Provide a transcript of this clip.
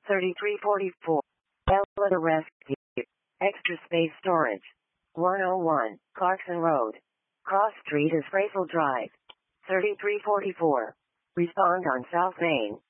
3344. Elevator Rescue. Extra Space Storage. 101, Clarkson Road. Cross Street is Graceville Drive. 3344. Respond on South Main.